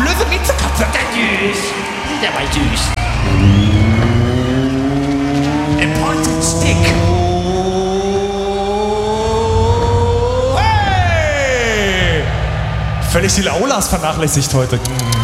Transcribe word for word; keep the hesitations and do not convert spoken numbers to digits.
fabulöse Miezekatze. Der süß. Der war süß. A pointed stick. Hey! Völlig die Laulas vernachlässigt heute.